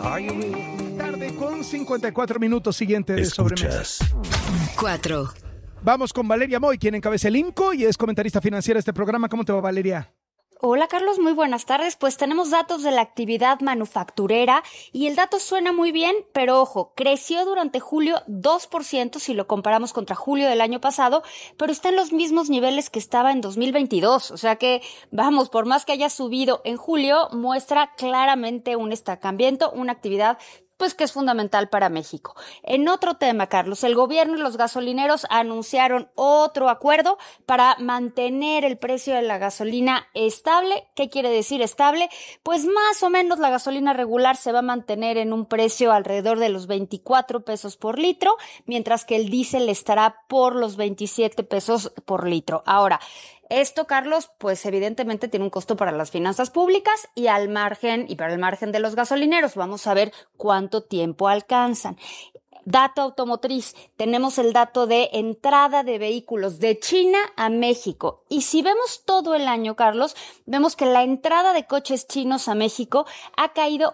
Tarde con 54 minutos siguiente de Sobremesa. 4. Vamos con Valeria Moy, quien encabeza el INCO y es comentarista financiera de este programa. ¿Cómo te va, Valeria? Hola Carlos, muy buenas tardes. Pues tenemos datos de la actividad manufacturera y el dato suena muy bien, pero ojo, creció durante julio 2% si lo comparamos contra julio del año pasado, pero está en los mismos niveles que estaba en 2022. O sea que, vamos, por más que haya subido en julio, muestra claramente un estancamiento, una actividad pues que es fundamental para México. En otro tema, Carlos, el gobierno y los gasolineros anunciaron otro acuerdo para mantener el precio de la gasolina estable. ¿Qué quiere decir estable? Pues más o menos la gasolina regular se va a mantener en un precio alrededor de los 24 pesos por litro, mientras que el diésel estará por los 27 pesos por litro. Ahora, esto, Carlos, pues evidentemente tiene un costo para las finanzas públicas y para el margen de los gasolineros. Vamos a ver cuánto tiempo alcanzan. Dato automotriz, tenemos el dato de entrada de vehículos de China a México. Y si vemos todo el año, Carlos, vemos que la entrada de coches chinos a México ha caído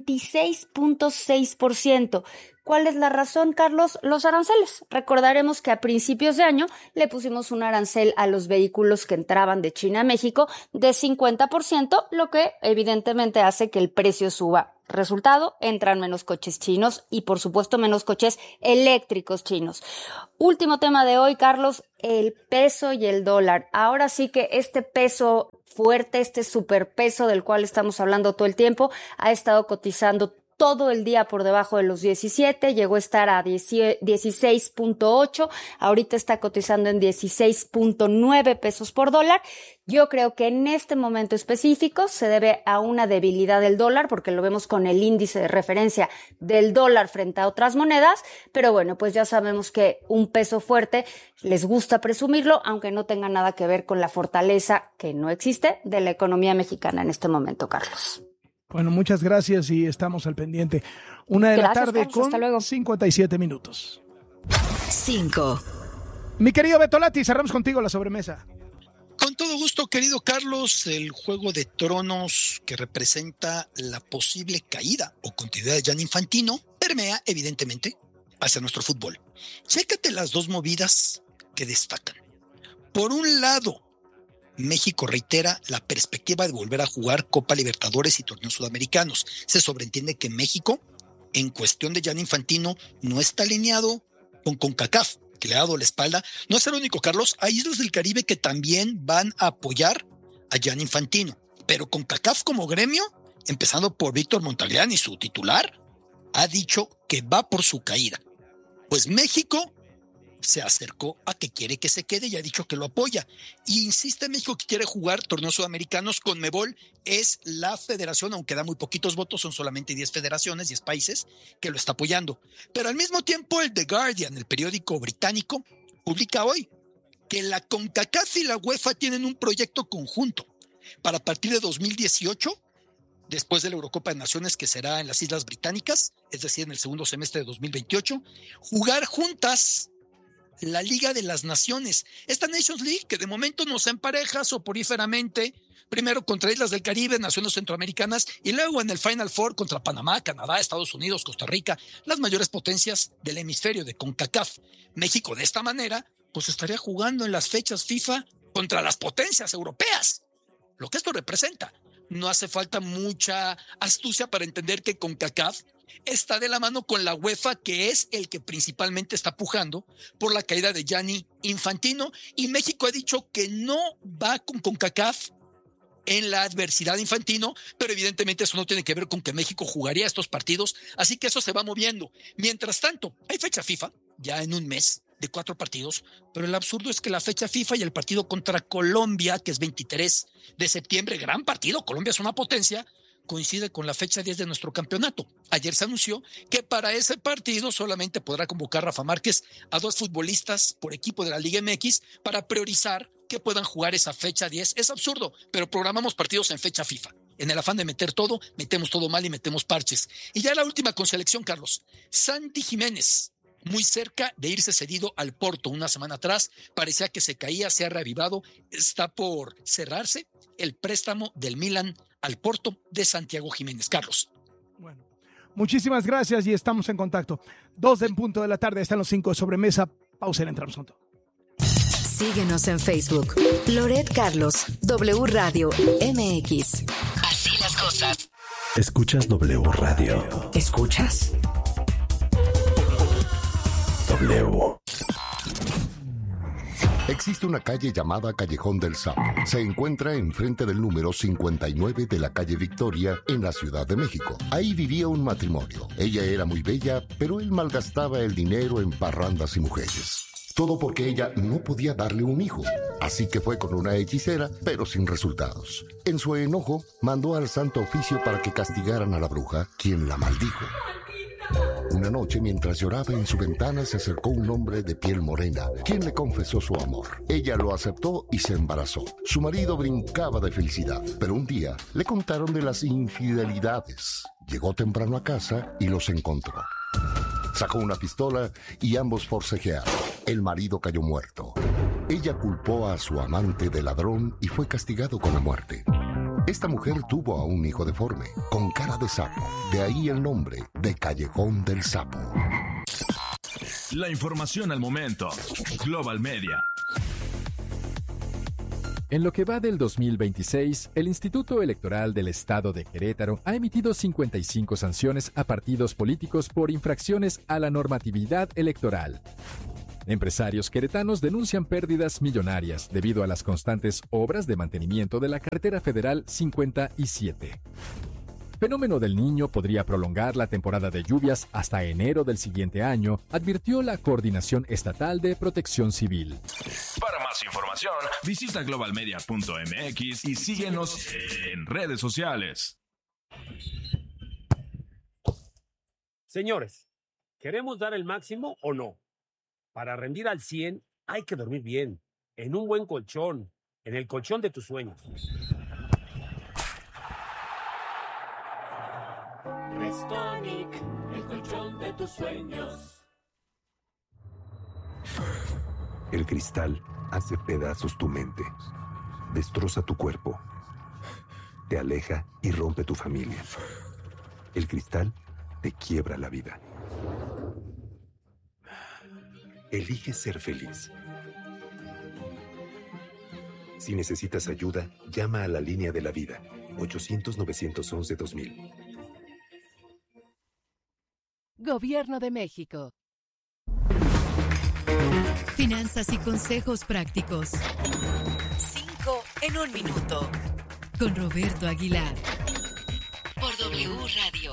26.6%. ¿Cuál es la razón, Carlos? Los aranceles. Recordaremos que a principios de año le pusimos un arancel a los vehículos que entraban de China a México de 50%, lo que evidentemente hace que el precio suba. Resultado, entran menos coches chinos y, por supuesto, menos coches eléctricos chinos. Último tema de hoy, Carlos, el peso y el dólar. Ahora sí que este peso fuerte, este superpeso del cual estamos hablando todo el tiempo, ha estado cotizando todo el día por debajo de los 17, llegó a estar a 16.8, ahorita está cotizando en 16.9 pesos por dólar. Yo creo que en este momento específico se debe a una debilidad del dólar, porque lo vemos con el índice de referencia del dólar frente a otras monedas, pero bueno, pues ya sabemos que un peso fuerte les gusta presumirlo, aunque no tenga nada que ver con la fortaleza que no existe de la economía mexicana en este momento, Carlos. Bueno, muchas gracias y estamos al pendiente. 1 de la tarde, Carlos, con 57 minutos. 5. Mi querido Betolati, cerramos contigo la sobremesa. Con todo gusto, querido Carlos. El Juego de Tronos, que representa la posible caída o continuidad de Gianni Infantino, permea evidentemente hacia nuestro fútbol. Chécate las dos movidas que destacan. Por un lado, México reitera la perspectiva de volver a jugar Copa Libertadores y torneos sudamericanos. Se sobreentiende que México, en cuestión de Gianni Infantino, no está alineado con CONCACAF, que le ha dado la espalda. No es el único, Carlos. Hay islas del Caribe que también van a apoyar a Gianni Infantino. Pero CONCACAF como gremio, empezando por Víctor Montagliani, su titular, ha dicho que va por su caída. Pues México se acercó a que quiere que se quede y ha dicho que lo apoya. Y insiste México que quiere jugar torneos sudamericanos. CONMEBOL es la federación, aunque da muy poquitos votos, son solamente 10 federaciones, 10 países, que lo está apoyando. Pero al mismo tiempo el The Guardian, el periódico británico, publica hoy que la CONCACAF y la UEFA tienen un proyecto conjunto para, a partir de 2018, después de la Eurocopa de Naciones, que será en las Islas Británicas, es decir, en el segundo semestre de 2028, jugar juntas la Liga de las Naciones, esta Nations League que de momento nos empareja soporíferamente, primero contra Islas del Caribe, naciones centroamericanas, y luego en el Final Four contra Panamá, Canadá, Estados Unidos, Costa Rica, las mayores potencias del hemisferio de CONCACAF. México de esta manera pues estaría jugando en las fechas FIFA contra las potencias europeas. Lo que esto representa. No hace falta mucha astucia para entender que CONCACAF está de la mano con la UEFA, que es el que principalmente está pujando por la caída de Gianni Infantino, y México ha dicho que no va con CONCACAF en la adversidad de Infantino, pero evidentemente eso no tiene que ver con que México jugaría estos partidos, así que eso se va moviendo. Mientras tanto, hay fecha FIFA ya en un mes de 4 partidos, pero el absurdo es que la fecha FIFA y el partido contra Colombia, que es 23 de septiembre, gran partido, Colombia es una potencia, coincide con la fecha 10 de nuestro campeonato. Ayer se anunció que para ese partido solamente podrá convocar Rafa Márquez a 2 futbolistas por equipo de la Liga MX para priorizar que puedan jugar esa fecha 10. Es absurdo, pero programamos partidos en fecha FIFA. En el afán de meter todo, metemos todo mal y metemos parches. Y ya la última con selección, Carlos. Santi Jiménez, muy cerca de irse cedido al Porto una semana atrás, parecía que se caía, se ha reavivado, está por cerrarse el préstamo del Milan al Porto de Santiago Jiménez. Carlos. Bueno, Muchísimas gracias y estamos en contacto. 2:00 p.m, están los 5 de sobremesa. Pausa y entramos con todo. Síguenos en Facebook. Loret Carlos, W Radio MX. Así las cosas. Escuchas W Radio. ¿Escuchas? W. Existe una calle llamada Callejón del Sapo. Se encuentra enfrente del número 59 de la calle Victoria, en la Ciudad de México. Ahí vivía un matrimonio. Ella era muy bella, pero él malgastaba el dinero en parrandas y mujeres. Todo porque ella no podía darle un hijo. Así que fue con una hechicera, pero sin resultados. En su enojo, mandó al Santo Oficio para que castigaran a la bruja, quien la maldijo. Una noche, mientras lloraba en su ventana, se acercó un hombre de piel morena, quien le confesó su amor. Ella lo aceptó y se embarazó. Su marido brincaba de felicidad, pero un día le contaron de las infidelidades. Llegó temprano a casa y los encontró. Sacó una pistola y ambos forcejearon. El marido cayó muerto. Ella culpó a su amante de ladrón y fue castigado con la muerte. Esta mujer tuvo a un hijo deforme, con cara de sapo. De ahí el nombre de Callejón del Sapo. La información al momento. Global Media. En lo que va del 2026, el Instituto Electoral del Estado de Querétaro ha emitido 55 sanciones a partidos políticos por infracciones a la normatividad electoral. Empresarios queretanos denuncian pérdidas millonarias debido a las constantes obras de mantenimiento de la carretera federal 57. Fenómeno del Niño podría prolongar la temporada de lluvias hasta enero del siguiente año, advirtió la Coordinación Estatal de Protección Civil. Para más información, visita globalmedia.mx y síguenos en redes sociales. Señores, ¿queremos dar el máximo o no? Para rendir al 100 hay que dormir bien, en un buen colchón, en el colchón de tus sueños. Restonic, el colchón de tus sueños. El cristal hace pedazos tu mente, destroza tu cuerpo, te aleja y rompe tu familia. El cristal te quiebra la vida. Elige ser feliz. Si necesitas ayuda, llama a la línea de la vida, 800-911-2000. Gobierno de México. Finanzas y consejos prácticos. 5 en 1 minuto. Con Roberto Aguilar. Por W Radio.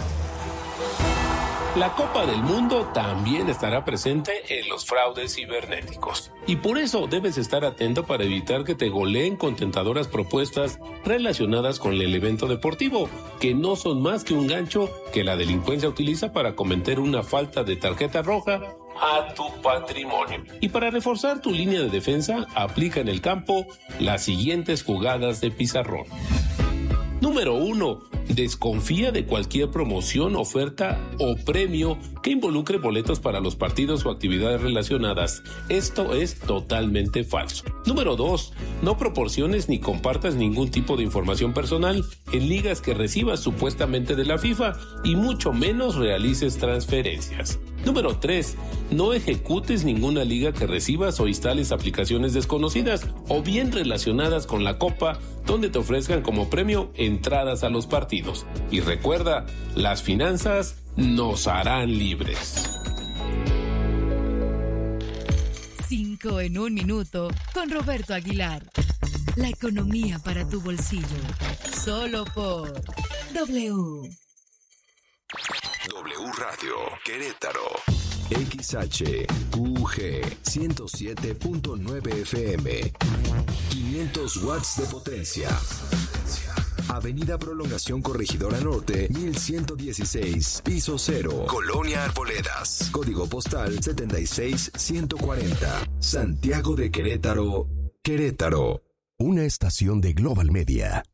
La Copa del Mundo también estará presente en los fraudes cibernéticos. Y por eso debes estar atento para evitar que te goleen con tentadoras propuestas relacionadas con el evento deportivo, que no son más que un gancho que la delincuencia utiliza para cometer una falta de tarjeta roja a tu patrimonio. Y para reforzar tu línea de defensa, aplica en el campo las siguientes jugadas de pizarrón. Número 1. Desconfía de cualquier promoción, oferta o premio que involucre boletos para los partidos o actividades relacionadas. Esto es totalmente falso. Número 2. No proporciones ni compartas ningún tipo de información personal en ligas que recibas supuestamente de la FIFA y mucho menos realices transferencias. Número 3. No ejecutes ninguna liga que recibas o instales aplicaciones desconocidas o bien relacionadas con la Copa donde te ofrezcan como premio entradas a los partidos. Y recuerda, las finanzas nos harán libres. 5 en 1 minuto con Roberto Aguilar. La economía para tu bolsillo. Solo por W. W Radio Querétaro. XHQG 107.9 FM. 500 watts de potencia. Avenida Prolongación Corregidora Norte, 1116, piso 0. Colonia Arboledas. Código postal 76140. Santiago de Querétaro, Querétaro. Una estación de Global Media.